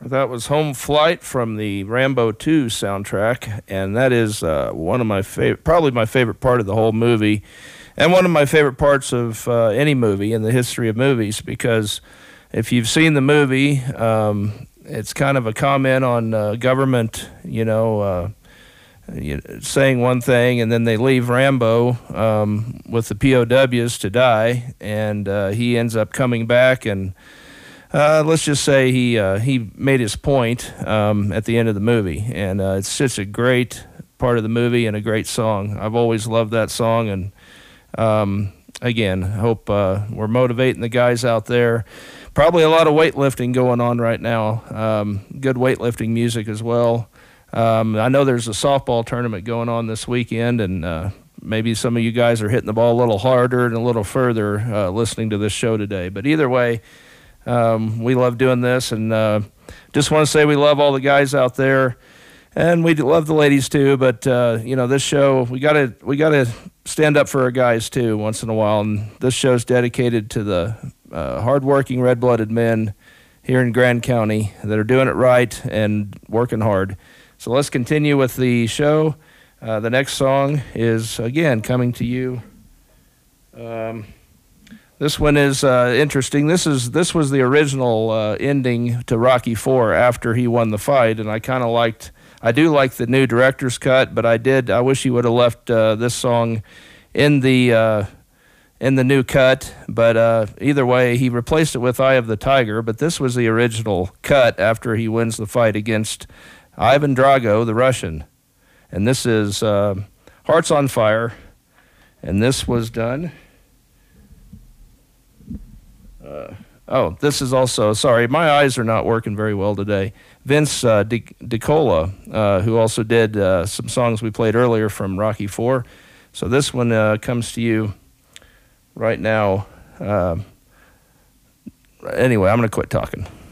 That was Home Flight from the Rambo 2 soundtrack, and that is one of my favorite, probably my favorite part of the whole movie, and one of my favorite parts of any movie in the history of movies, because if you've seen the movie, it's kind of a comment on government, saying one thing, and then they leave Rambo with the POWs to die, and he ends up coming back, and let's just say he made his point at the end of the movie, and it's such a great part of the movie and a great song. I've always loved that song, and again, I hope we're motivating the guys out there. Probably a lot of weightlifting going on right now, good weightlifting music as well. I know there's a softball tournament going on this weekend, and maybe some of you guys are hitting the ball a little harder and a little further listening to this show today. But either way, we love doing this, and just want to say we love all the guys out there, and we love the ladies too. But this show, we gotta stand up for our guys too once in a while, and this show's dedicated to the hardworking red-blooded men here in Grand County that are doing it right and working hard. So let's continue with the show. The next song is, again, coming to you. This one is interesting. This was the original ending to Rocky IV after he won the fight, and I do like the new director's cut, but I wish he would have left this song in the new cut. But either way, he replaced it with "Eye of the Tiger," but this was the original cut after he wins the fight against Ivan Drago, the Russian. And this is Hearts on Fire, and this was done. This is also, sorry, my eyes are not working very well today. Vince DiCola, who also did some songs we played earlier from Rocky IV. So this one comes to you right now. Anyway, I'm going to quit talking.